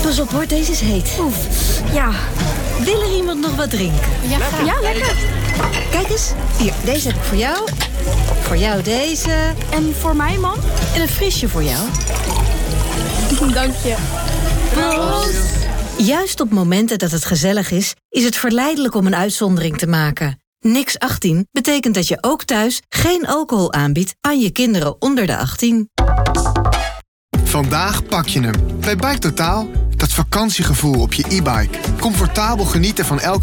Pas op hoor, deze is heet. Oef, ja. Wil er iemand nog wat drinken? Ja, graag. Ja, lekker. Kijk eens, hier, deze heb ik voor jou. Voor jou deze. En voor mij, man? En een frisje voor jou. Dank je. Proost. Juist op momenten dat het gezellig is het verleidelijk om een uitzondering te maken. Niks 18 betekent dat je ook thuis geen alcohol aanbiedt aan je kinderen onder de 18. Vandaag pak je hem. Bij Bike Totaal. Dat vakantiegevoel op je e-bike. Comfortabel genieten van elke